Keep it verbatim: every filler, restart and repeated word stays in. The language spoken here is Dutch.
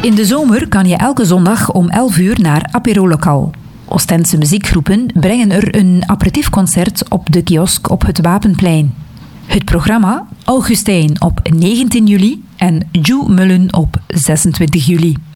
In de zomer kan je elke zondag om elf uur naar Apéro Lokaal. Oostense muziekgroepen brengen er een aperitiefconcert op de kiosk op het Wapenplein. Het programma Augustijn op negentien juli en Joe Mullen op zesentwintig juli.